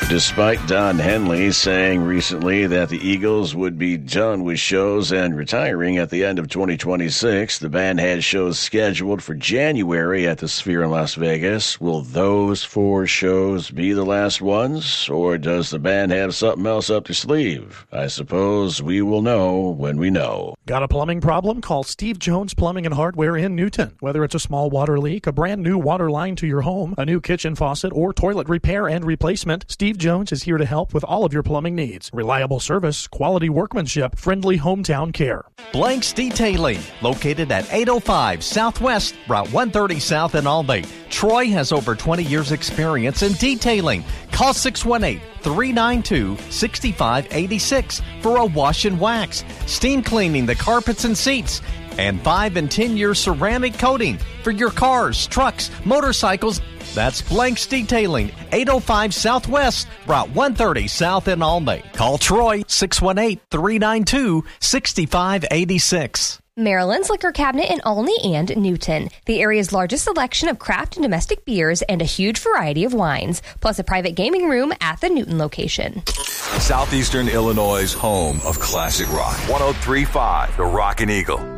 Despite Don Henley saying recently that the Eagles would be done with shows and retiring at the end of 2026, the band has shows scheduled for January at the Sphere in Las Vegas. Will those 4 shows be the last ones, or does the band have something else up their sleeve? I suppose we will know when we know. Got a plumbing problem? Call Steve Jones Plumbing and Hardware in Newton. Whether it's a small water leak, a brand new water line to your home, a new kitchen faucet, or toilet repair and replacement, Steve Jones is here to help with all of your plumbing needs. Reliable service, quality workmanship, friendly hometown care. Blanks Detailing, located at 805 Southwest, Route 130 South in Albany. Troy has over 20 years experience in detailing. Call 618-392-6586 for a wash and wax, steam cleaning the carpets and seats, and 5 and 10 year ceramic coating for your cars, trucks, motorcycles. That's Blanks Detailing, 805 Southwest, Route 130 South in Albany. Call Troy, 618-392-6586. Maryland's Liquor Cabinet in Olney and Newton. The area's largest selection of craft and domestic beers and a huge variety of wines, plus a private gaming room at the Newton location. Southeastern Illinois' home of classic rock. 103.5 The Rockin' Eagle.